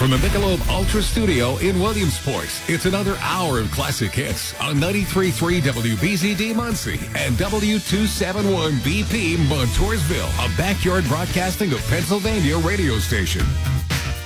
from the Michelob Ultra Studio in Williamsport, it's another hour of classic hits on 93.3 WBZD Muncie and W271 BP Montoursville, a backyard broadcasting of Pennsylvania radio station.